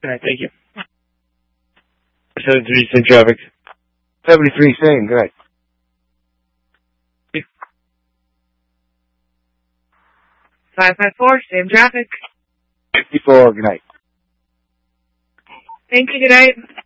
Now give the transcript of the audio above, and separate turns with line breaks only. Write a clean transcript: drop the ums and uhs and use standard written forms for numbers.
right, thank you. 73, same traffic.
73, same, good night.
554, same traffic.
54, good night.
Thank you, good night.